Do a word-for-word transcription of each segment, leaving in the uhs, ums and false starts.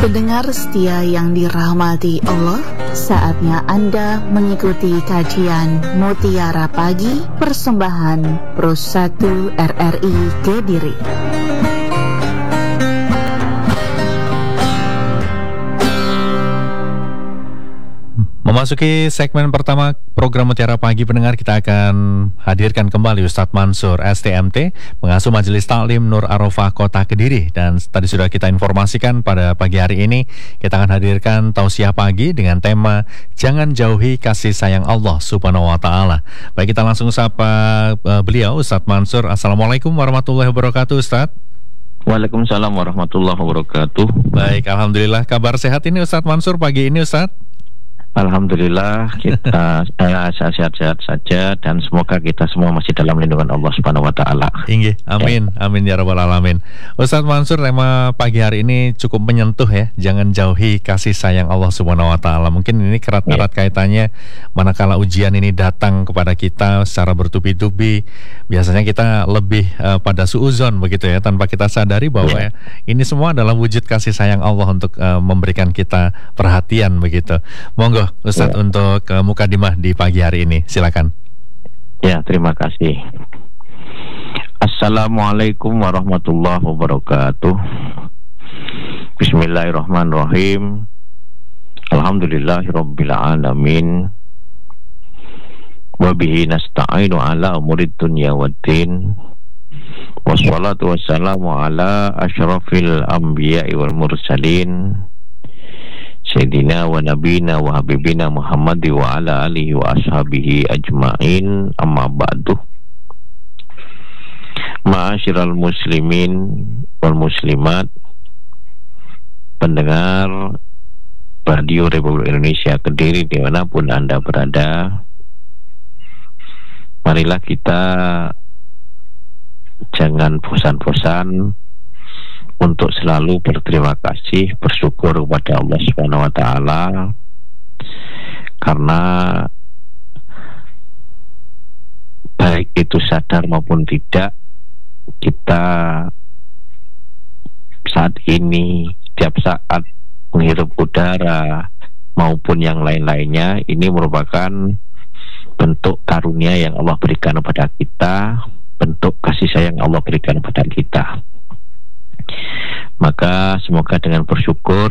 Pendengar setia yang dirahmati Allah, saatnya Anda mengikuti kajian Mutiara Pagi persembahan Pro satu R R I Kediri. Memasuki segmen pertama program Mutiara Pagi, pendengar, kita akan hadirkan kembali Ustadz Mansur S T M T, pengasuh Majelis Taklim Nur Arofah Kota Kediri. Dan tadi sudah kita informasikan pada pagi hari ini kita akan hadirkan tausiah pagi dengan tema Jangan Jauhi Kasih Sayang Allah Subhanahu wa Ta'ala. Baik, kita langsung sapa uh, beliau, Ustadz Mansur. Assalamualaikum warahmatullahi wabarakatuh, Ustadz. Waalaikumsalam warahmatullahi wabarakatuh. Baik, alhamdulillah. Kabar sehat ini Ustadz Mansur pagi ini, Ustadz? Alhamdulillah kita saya sehat-sehat saja dan semoga kita semua masih dalam lindungan Allah Subhanahu wa Ta'ala. Inggih, amin, amin ya rabbal alamin. Ustadz Mansur, tema pagi hari ini cukup menyentuh ya. Jangan jauhi kasih sayang Allah Subhanahu wa Ta'ala. Mungkin ini kerat-kerat yeah. kaitannya manakala ujian ini datang kepada kita secara bertubi-tubi. Biasanya kita lebih uh, pada suuzon begitu ya, tanpa kita sadari bahwa yeah. ya, ini semua adalah wujud kasih sayang Allah untuk uh, memberikan kita perhatian begitu. Monggo Ustadz ya. Untuk uh, mukadimah di pagi hari ini, silakan. Ya, terima kasih. Assalamualaikum warahmatullahi wabarakatuh. Bismillahirrahmanirrahim. Alhamdulillahirabbil alamin. Wa bihi nasta'inu ala umurid dunya waddin. Wassalatu wassalamu ala asyrafil anbiya'i wal mursalin. Sayyidina wa nabina wa habibina Muhammad wa ala alihi wa ashabihi ajma'in, amma ba'du. Ma'asyiral muslimin wal muslimat, pendengar Radio Republik Indonesia Kediri dimanapun Anda berada, marilah kita jangan bosan-bosan untuk selalu berterima kasih, bersyukur kepada Allah Subhanahu wa Ta'ala, karena baik itu sadar maupun tidak, kita saat ini setiap saat menghirup udara maupun yang lain-lainnya, ini merupakan bentuk karunia yang Allah berikan kepada kita, bentuk kasih sayang Allah berikan kepada kita. Maka semoga dengan bersyukur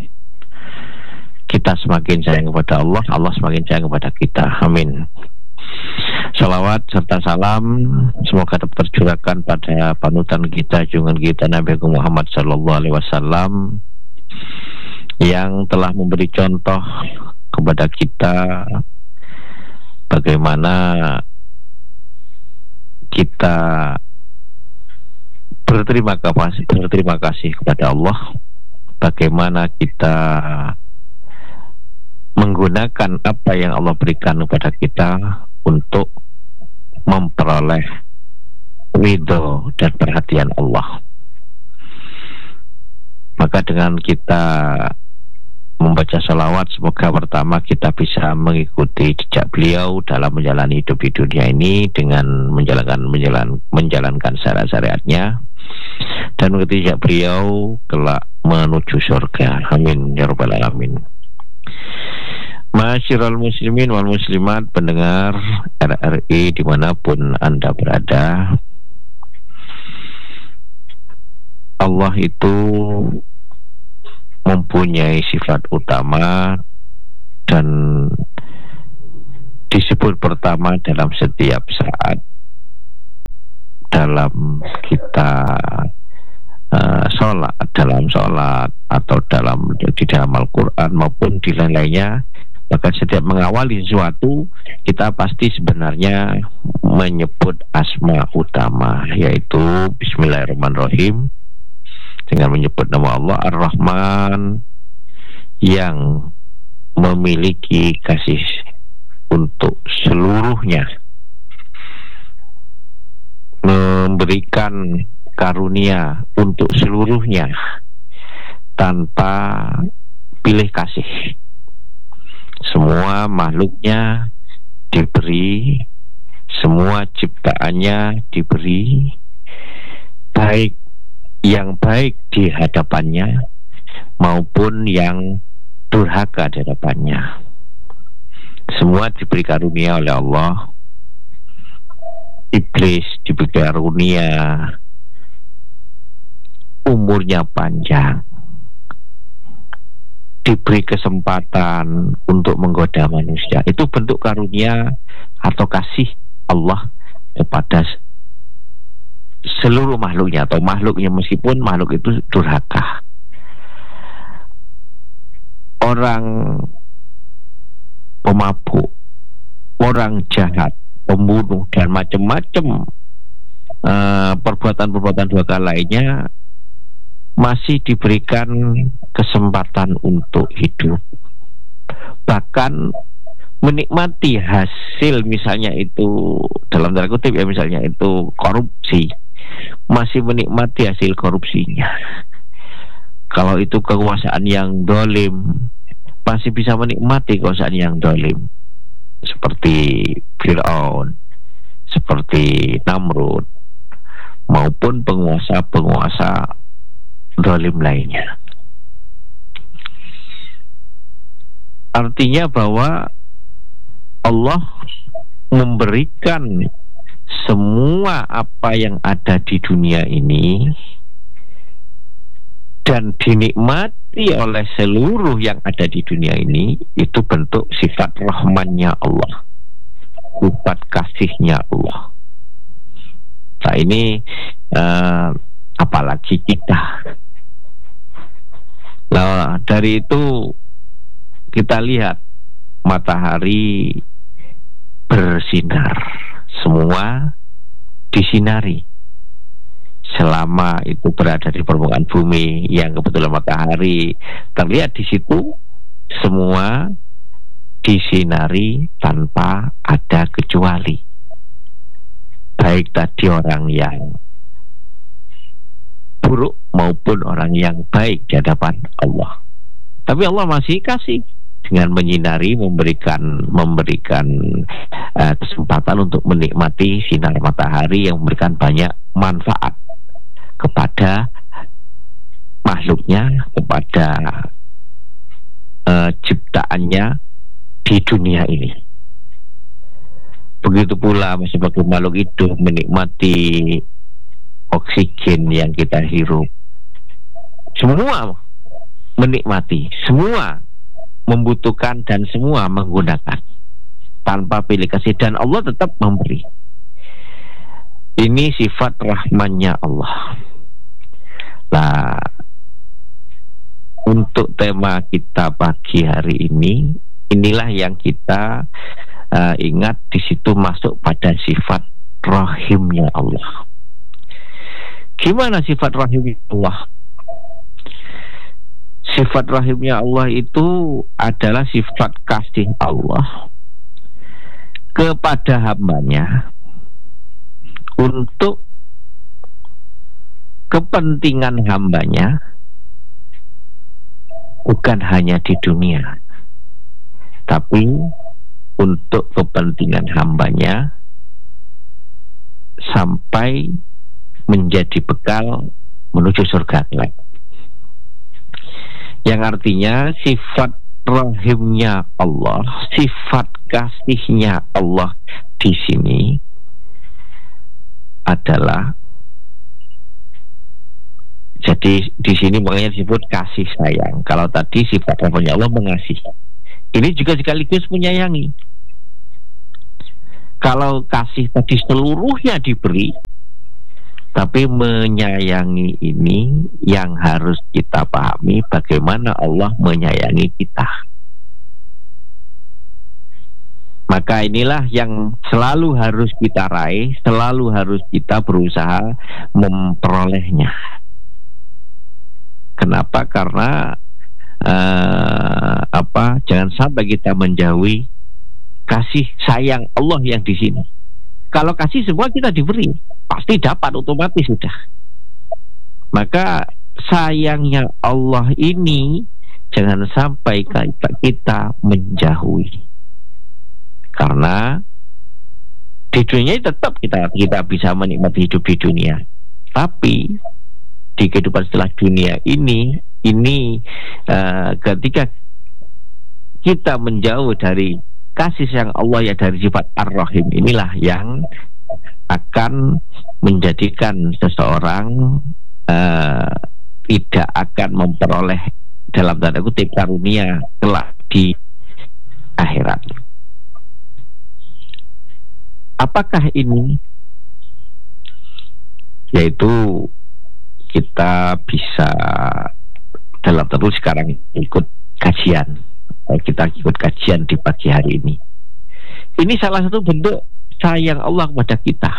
kita semakin sayang kepada Allah, Allah semakin sayang kepada kita. Amin. Salawat serta salam semoga tercurahkan pada panutan kita, junjungan kita Nabi Muhammad Sallallahu Alaihi Wasallam, yang telah memberi contoh kepada kita bagaimana kita berterima kasih berterima kasih kepada Allah, bagaimana kita menggunakan apa yang Allah berikan kepada kita untuk memperoleh ridho dan perhatian Allah. Maka dengan kita membaca salawat, semoga pertama kita bisa mengikuti jejak beliau dalam menjalani hidup di dunia ini dengan menjalankan menjalan, menjalankan syariat-syariatnya, dan mengikuti jejak beliau kelak menuju surga. Amin ya rabbal alamin. Ma'asyiral muslimin wal muslimat, pendengar R R I dimanapun Anda berada, Allah itu mempunyai sifat utama dan disebut pertama dalam setiap saat dalam kita uh, sholat, dalam sholat atau dalam di dalam Al-Quran maupun di lain-lainnya. Maka setiap mengawali sesuatu, kita pasti sebenarnya menyebut asma utama, yaitu Bismillahirrahmanirrahim, dengan menyebut nama Allah Ar-Rahman, yang memiliki kasih untuk seluruhnya, memberikan karunia untuk seluruhnya tanpa pilih kasih. Semua makhluknya diberi, semua ciptaannya diberi baik yang baik di hadapannya maupun yang durhaka di hadapannya. Semua diberi karunia oleh Allah. Iblis diberi karunia umurnya panjang, diberi kesempatan untuk menggoda manusia. Itu bentuk karunia atau kasih Allah kepada seluruh makhluknya atau makhluknya, meskipun makhluk itu durhaka. Orang pemabuk, orang jahat, pembunuh, dan macam-macam uh, perbuatan-perbuatan durhaka lainnya masih diberikan kesempatan untuk hidup, bahkan menikmati hasil, misalnya itu dalam tanda kutip ya, misalnya itu korupsi, masih menikmati hasil korupsinya. Kalau itu kekuasaan yang dolim, masih bisa menikmati kekuasaan yang dolim, seperti Fir'aun, seperti Namrud, maupun penguasa-penguasa dolim lainnya. Artinya bahwa Allah memberikan semua apa yang ada di dunia ini dan dinikmati oleh seluruh yang ada di dunia ini, itu bentuk sifat rahmannya Allah, sifat kasihnya Allah. Nah ini uh, apalagi kita. Nah, dari itu kita lihat matahari bersinar, semua disinari. Selama itu berada di permukaan bumi yang kebetulan matahari terlihat di situ, semua disinari tanpa ada kecuali. Baik tadi orang yang buruk maupun orang yang baik di hadapan Allah. Tapi Allah masih kasih dengan menyinari, memberikan memberikan uh, kesempatan untuk menikmati sinar matahari yang memberikan banyak manfaat kepada makhluknya, kepada uh, ciptaannya di dunia ini. Begitu pula sebagai makhluk hidup menikmati oksigen yang kita hirup, semua menikmati, semua membutuhkan, dan semua menggunakan tanpa pilih kasih, dan Allah tetap memberi. Ini sifat rahmannya Allah. Nah, untuk tema kita pagi hari ini, inilah yang kita uh, ingat, di situ masuk pada sifat rahimnya Allah. Gimana sifat rahimnya Allah? Sifat rahimnya Allah itu adalah sifat kasih Allah kepada hambanya untuk kepentingan hambanya, bukan hanya di dunia, tapi untuk kepentingan hambanya sampai menjadi bekal menuju surga kelak. Yang artinya sifat rahimnya Allah, sifat kasihnya Allah di sini adalah, jadi di sini makanya disebut kasih sayang. Kalau tadi sifat rahimnya Allah mengasihi, ini juga sekaligus menyayangi. Kalau kasih tadi seluruhnya diberi, tapi menyayangi ini yang harus kita pahami, bagaimana Allah menyayangi kita. Maka inilah yang selalu harus kita raih, selalu harus kita berusaha memperolehnya. Kenapa? Karena uh, apa? Jangan sampai kita menjauhi kasih sayang Allah yang di sini. Kalau kasih semua kita diberi, pasti dapat otomatis sudah. Maka sayangnya Allah ini jangan sampai kita menjauhi. Karena di dunia tetap kita kita bisa menikmati hidup di dunia. Tapi di kehidupan setelah dunia ini, ini uh, ketika kita menjauh dari kasih sayang Allah, ya dari sifat Ar-Rahim, inilah yang akan menjadikan seseorang uh, tidak akan memperoleh dalam tanda kutip karunia kelak di akhirat. Apakah ini? Yaitu kita bisa dalam tentu sekarang ikut kajian, kita ikut kajian di pagi hari ini. Ini salah satu bentuk sayang Allah kepada kita,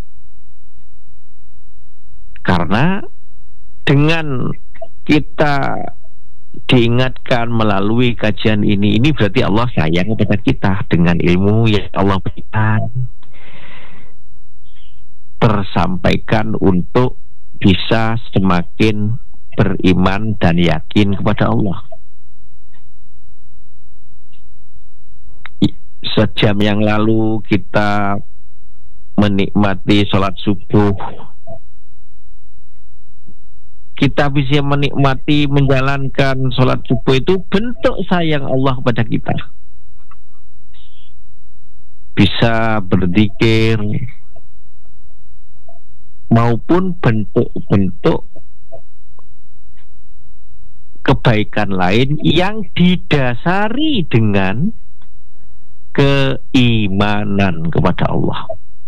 karena dengan kita diingatkan melalui kajian ini, ini berarti Allah sayang kepada kita dengan ilmu yang Allah berikan, tersampaikan untuk bisa semakin beriman dan yakin kepada Allah. Sejam yang lalu kita menikmati sholat subuh, kita bisa menikmati menjalankan sholat subuh, itu bentuk sayang Allah kepada kita. Bisa berzikir maupun bentuk-bentuk kebaikan lain yang didasari dengan keimanan kepada Allah.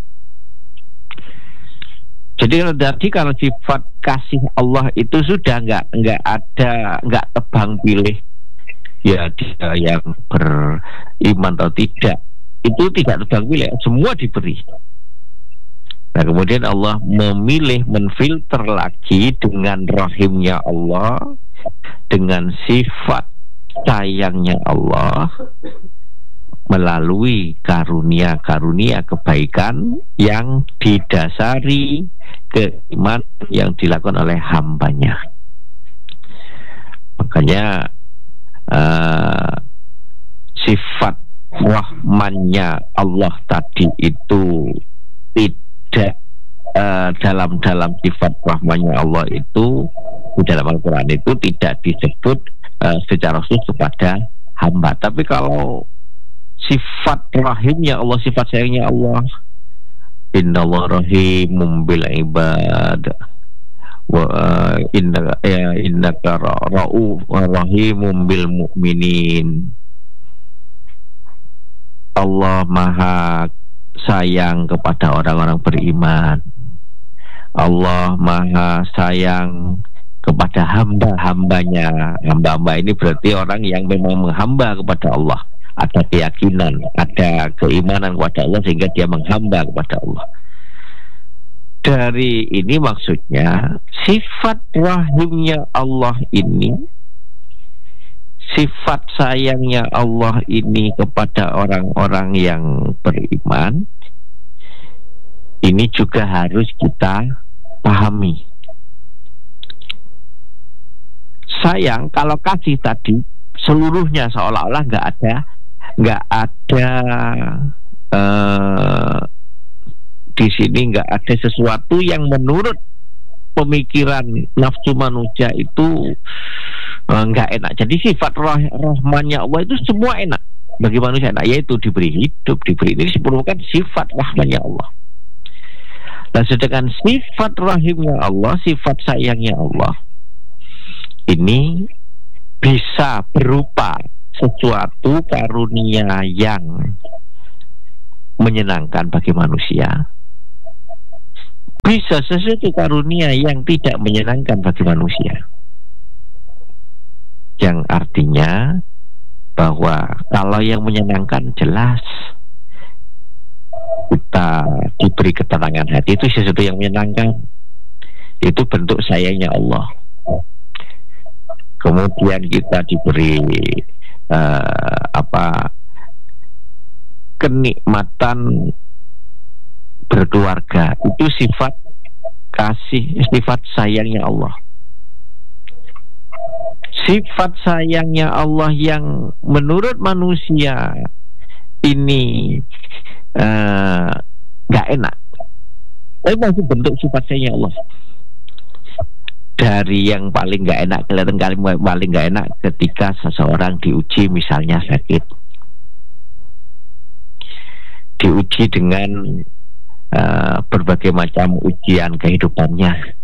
Jadi tadi kalau sifat kasih Allah itu sudah nggak nggak ada, nggak tebang pilih, ya dia yang beriman atau tidak, itu tidak tebang pilih, semua diberi. Nah kemudian Allah memilih, menfilter lagi dengan rahimnya Allah, dengan sifat sayangnya Allah, melalui karunia-karunia kebaikan yang didasari keimanan yang dilakukan oleh hambanya. Makanya uh, sifat rahmannya Allah tadi itu tidak uh, dalam dalam sifat rahmannya Allah itu di dalam Al-Quran itu tidak disebut uh, secara khusus kepada hamba. Tapi kalau sifat rahimnya Allah, sifat sayangnya Allah, innallaha rahimum bil ibad wa inna ya innaka rauf rahimum bil mu'minin. Allah maha sayang kepada orang-orang beriman. Allah maha sayang kepada hamba-hambanya. Hamba-hamba ini berarti orang yang memang menghamba kepada Allah, ada keyakinan, ada keimanan kepada Allah sehingga dia menghamba kepada Allah. Dari ini maksudnya sifat rahimnya Allah ini, sifat sayangnya Allah ini kepada orang-orang yang beriman, ini juga harus kita pahami. Sayang, kalau kasih tadi seluruhnya seolah-olah nggak ada nggak ada uh, di sini nggak ada sesuatu yang menurut pemikiran nafsu manusia itu uh, nggak enak. Jadi sifat roh, rahmannya Allah itu semua enak bagi manusia, enak, yaitu diberi hidup, diberi ini merupakan sifat rahmannya Allah. Dan sedangkan sifat rahimnya Allah, sifat sayangnya Allah ini bisa berupa sesuatu karunia yang menyenangkan bagi manusia, bisa sesuatu karunia yang tidak menyenangkan bagi manusia, yang artinya bahwa kalau yang menyenangkan jelas kita diberi ketenangan hati, itu sesuatu yang menyenangkan, itu bentuk sayangnya Allah. Kemudian kita diberi Uh, apa kenikmatan berkeluarga, itu sifat kasih, sifat sayangnya Allah. Sifat sayangnya Allah yang menurut manusia ini nggak uh, enak, tapi masih bentuk sifat sayangnya Allah. dari yang paling nggak enak, kelihatan kali paling nggak enak ketika seseorang diuji misalnya sakit, diuji dengan uh, berbagai macam ujian kehidupannya,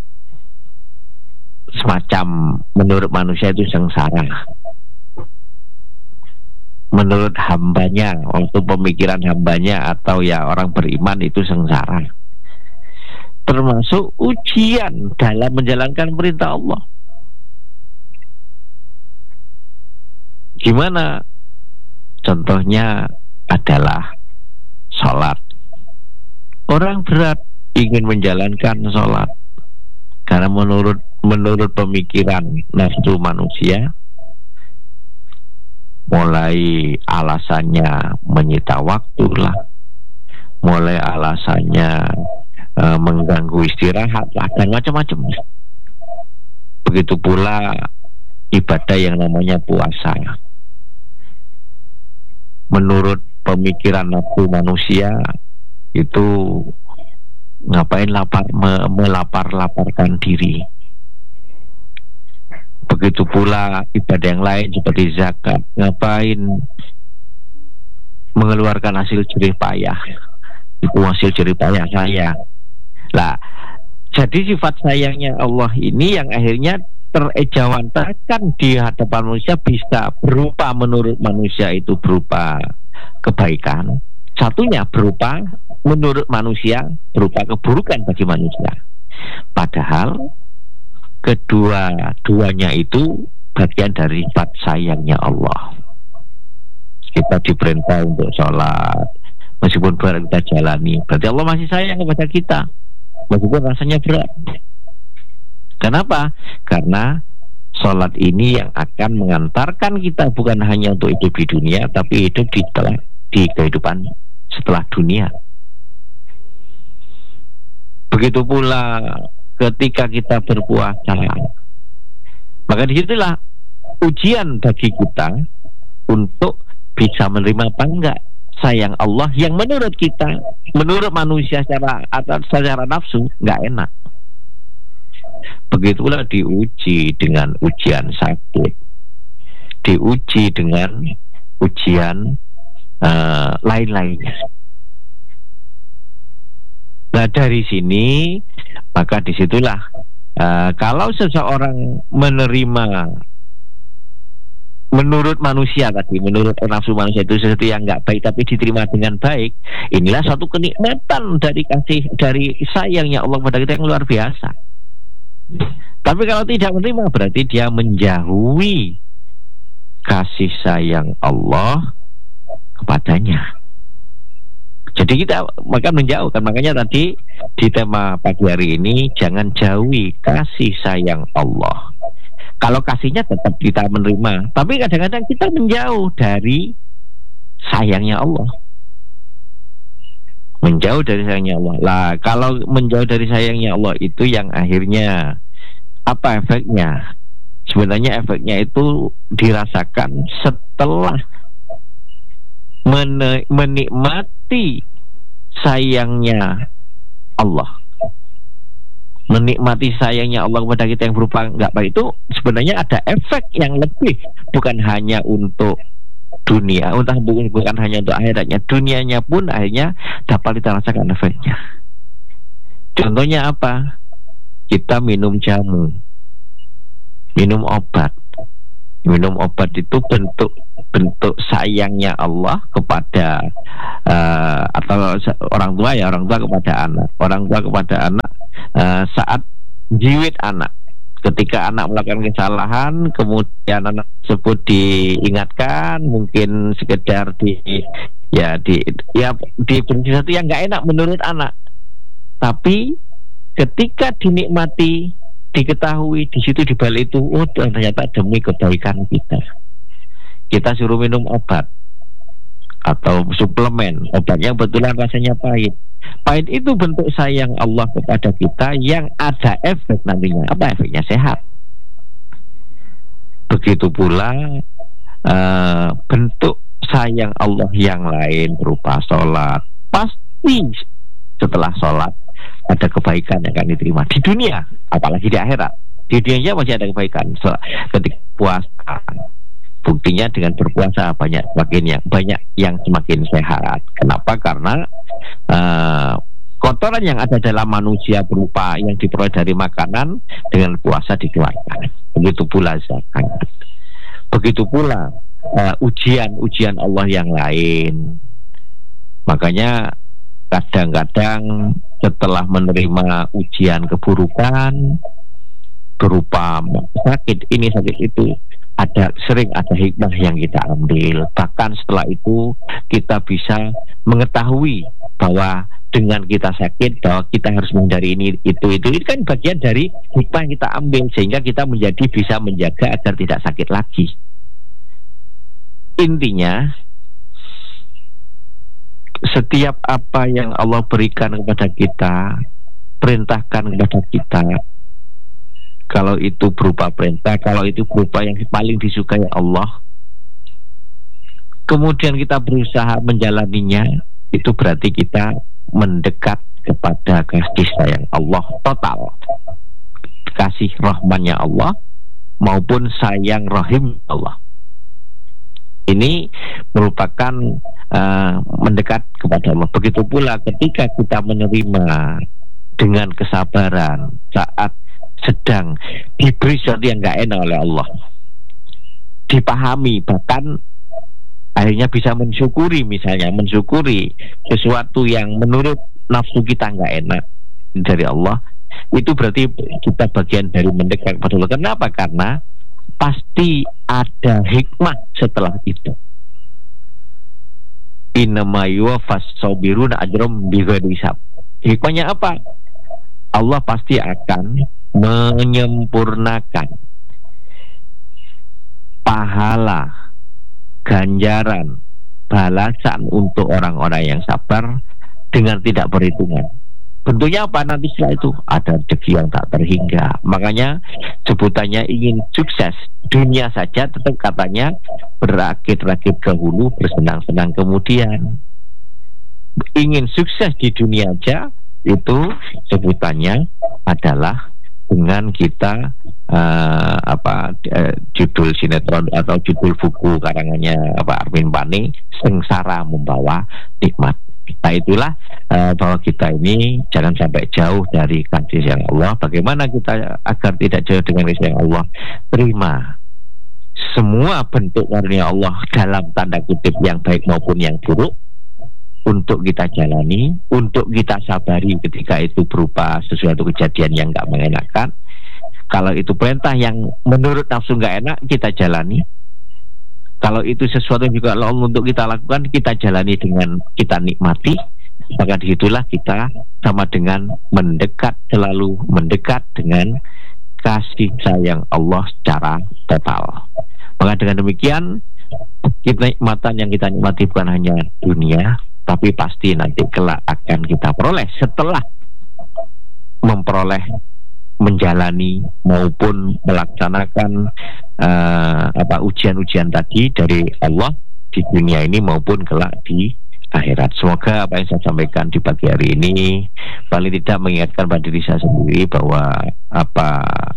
semacam menurut manusia itu sengsara, menurut hambanya, waktu pemikiran hambanya atau ya orang beriman itu sengsara, termasuk ujian dalam menjalankan perintah Allah. Gimana? Contohnya adalah sholat. Orang berat ingin menjalankan sholat karena menurut menurut pemikiran nafsu manusia, mulai alasannya menyita waktu lah, mulai alasannya e, mengganggu istirahat lah, dan macam-macam. Begitu pula ibadah yang namanya puasa. Menurut pemikiran nafsu manusia itu ngapain lapar, me, melapar-laparkan diri. Begitu pula ibadah yang lain seperti zakat, ngapain mengeluarkan hasil jerih payah, itu hasil jerih payah saya. Lah, jadi sifat sayangnya Allah ini yang akhirnya terejawantakan di hadapan manusia bisa berupa, menurut manusia itu berupa kebaikan, satunya berupa menurut manusia berupa keburukan bagi manusia. Padahal kedua-duanya itu bagian dari sifat sayangnya Allah. Kita diperintah untuk sholat, meskipun berat kita jalani, berarti Allah masih sayang kepada kita, meskipun rasanya berat. Kenapa? Karena sholat ini yang akan mengantarkan kita bukan hanya untuk hidup di dunia, tapi hidup di, di kehidupan setelah dunia. Begitu pula ketika kita berpuasa, maka disitulah ujian bagi kita untuk bisa menerima apa enggak sayang Allah yang menurut kita, menurut manusia secara atau secara nafsu enggak enak. Begitulah diuji dengan ujian sakit, diuji dengan ujian uh, lain-lainnya. Nah, dari sini maka disitulah uh, kalau seseorang menerima menurut manusia tadi, menurut nafsu manusia itu sesuatu yang nggak baik tapi diterima dengan baik, inilah satu kenikmatan dari kasih, dari sayangnya Allah pada kita yang luar biasa. Tapi kalau tidak menerima berarti dia menjauhi kasih sayang Allah kepadanya. Jadi kita maka menjauhkan. Makanya tadi di tema pagi hari ini, jangan jauhi kasih sayang Allah. Kalau kasihnya tetap kita menerima, tapi kadang-kadang kita menjauh dari sayangnya Allah. Menjauh dari sayangnya Allah. Lah, kalau menjauh dari sayangnya Allah itu yang akhirnya apa efeknya? Sebenarnya efeknya itu dirasakan setelah Men- menikmati sayangnya Allah, menikmati sayangnya Allah kepada kita yang berupa nggak baik itu sebenarnya ada efek yang lebih, bukan hanya untuk dunia, entah bukan, bukan hanya untuk akhiratnya, dunianya pun akhirnya dapat kita rasakan efeknya. Contohnya apa? Kita minum jamu, minum obat. Minum obat itu bentuk bentuk sayangnya Allah kepada uh, atau orang tua ya orang tua kepada anak, orang tua kepada anak uh, saat jiwit anak. Ketika anak melakukan kesalahan, kemudian anak tersebut diingatkan, mungkin sekedar di ya di ya diberi sesuatu yang nggak enak menurut anak, tapi ketika dinikmati, diketahui di situ di balik itu, oh ternyata demi kebaikan kita. Kita suruh minum obat atau suplemen, obatnya kebetulan rasanya pahit. Pahit itu bentuk sayang Allah kepada kita yang ada efek nantinya. Apa efeknya? Sehat. Begitu pula uh, bentuk sayang Allah yang lain berupa sholat. Pasti setelah sholat ada kebaikan yang akan diterima di dunia, apalagi di akhirat. Di dunia masih ada kebaikan. So, ketika puasa, buktinya dengan berpuasa banyak semakin yang banyak yang semakin sehat. Kenapa? Karena uh, kotoran yang ada dalam manusia berupa yang diperoleh dari makanan dengan puasa dikeluarkan. Begitu pula zakat. Begitu pula uh, ujian-ujian Allah yang lain. Makanya kadang-kadang setelah menerima ujian keburukan berupa sakit ini sakit itu, ada sering ada hikmah yang kita ambil. Bahkan setelah itu kita bisa mengetahui bahwa dengan kita sakit bahwa kita harus menghindari ini itu itu itu kan bagian dari hikmah yang kita ambil, sehingga kita menjadi bisa menjaga agar tidak sakit lagi. Intinya setiap apa yang Allah berikan kepada kita, perintahkan kepada kita, kalau itu berupa perintah, kalau itu berupa yang paling disukai Allah, kemudian kita berusaha menjalaninya, itu berarti kita mendekat kepada kasih sayang Allah total, kasih rahmannya Allah maupun sayang rahim Allah. Ini merupakan uh, mendekat kepada Allah. Begitu pula ketika kita menerima dengan kesabaran saat sedang diberi sesuatu yang gak enak oleh Allah, dipahami, bahkan akhirnya bisa mensyukuri, misalnya mensyukuri sesuatu yang menurut nafsu kita gak enak dari Allah, itu berarti kita bagian dari mendekat kepada Allah. Kenapa? Karena pasti ada hikmah setelah itu. Innama yuwaffas sabiruna ajrum bighairi hisab. Hikmahnya apa? Allah pasti akan menyempurnakan pahala, ganjaran, balasan untuk orang-orang yang sabar dengan tidak perhitungan. Bentuknya apa nanti setelah itu? Ada rezeki yang tak terhingga. Makanya sebutannya ingin sukses dunia saja tetap katanya berakit-rakit dahulu, bersenang-senang kemudian. Ingin sukses di dunia aja itu sebutannya adalah dengan kita uh, apa uh, judul sinetron atau judul buku karangannya apa Armin Pane, Sengsara Membawa Nikmat. Nah itulah uh, bahwa kita ini jangan sampai jauh dari kasih sayang Allah. Bagaimana kita agar tidak jauh dengan kasih sayang Allah? Terima semua bentuk karunia Allah dalam tanda kutip yang baik maupun yang buruk, untuk kita jalani, untuk kita sabari ketika itu berupa sesuatu kejadian yang gak mengenakan. Kalau itu perintah yang menurut nafsu gak enak, kita jalani. Kalau itu sesuatu yang juga Allah untuk kita lakukan, kita jalani dengan kita nikmati. Maka disitulah kita sama dengan mendekat, selalu mendekat dengan kasih sayang Allah secara total. Maka dengan demikian, kenikmatan yang kita nikmati bukan hanya dunia, tapi pasti nanti kelak akan kita peroleh setelah memperoleh, menjalani maupun melaksanakan uh, apa ujian-ujian tadi dari Allah di dunia ini maupun kelak di akhirat. Semoga apa yang saya sampaikan di pagi hari ini paling tidak mengingatkan pada diri saya sendiri bahwa apa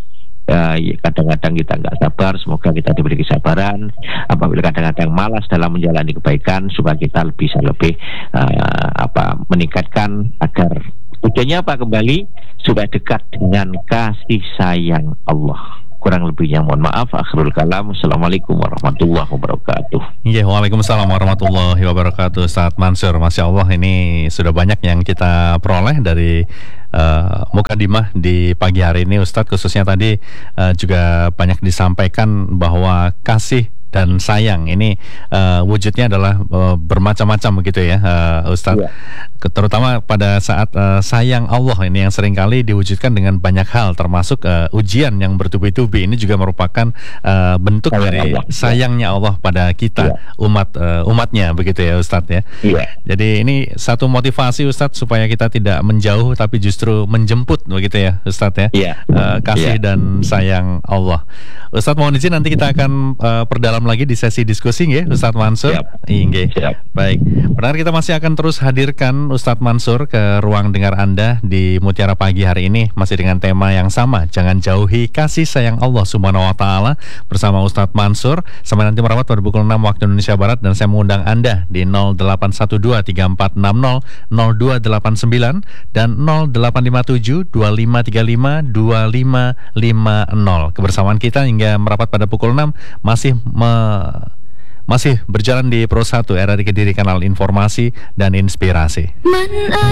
Uh, kadang-kadang kita nggak sabar, semoga kita diberi kesabaran. Apabila kadang-kadang malas dalam menjalani kebaikan, supaya kita bisa lebih uh, apa meningkatkan agar tujuannya apa kembali supaya dekat dengan kasih sayang Allah. Kurang lebihnya mohon maaf. Akhirul kalam. Assalamualaikum warahmatullahi wabarakatuh. Iya, waalaikumsalam warahmatullahi wabarakatuh. Ustaz Mansur, masya Allah, ini sudah banyak yang kita peroleh dari uh, mukadimah di pagi hari ini, Ustadz. Khususnya tadi uh, juga banyak disampaikan bahwa kasih dan sayang ini uh, wujudnya adalah uh, bermacam-macam begitu ya, uh, Ustadz. Ya. Terutama pada saat uh, sayang Allah ini yang seringkali diwujudkan dengan banyak hal, termasuk uh, ujian yang bertubi-tubi. Ini juga merupakan uh, bentuk sayang dari Allah. Sayangnya Allah pada kita, ya. umat uh, umatnya begitu ya, Ustadz ya. Ya. Jadi ini satu motivasi, Ustadz, supaya kita tidak menjauh tapi justru menjemput begitu ya, Ustadz ya. Ya. Uh, kasih ya. dan sayang Allah. Ustadz mohon izin nanti kita akan uh, perdalam dalam lagi di sesi diskusi nggih Ustadz Mansur. Siap. Inggih. Siap. Baik. Benar, kita masih akan terus hadirkan Ustadz Mansur ke ruang dengar Anda di Mutiara Pagi hari ini masih dengan tema yang sama, jangan jauhi kasih sayang Allah Subhanahu wa taala bersama Ustadz Mansur sampai nanti merawat pada pukul enam waktu Indonesia Barat, dan saya mengundang Anda di nol delapan satu dua tiga empat enam nol nol dua delapan sembilan dan nol delapan lima tujuh dua lima tiga lima dua lima lima nol. Kebersamaan kita hingga merapat pada pukul enam masih me masih berjalan di Pro satu R R I Kediri, kanal informasi dan inspirasi.